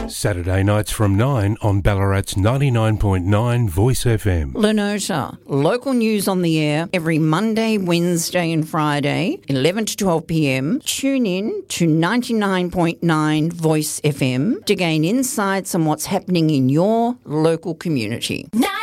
Saturday nights from 9 on Ballarat's 99.9 Voice FM. Lenota, local news on the air every Monday, Wednesday and Friday, 11 to 12 p.m. Tune in to 99.9 Voice FM to gain insights on what's happening in your local community.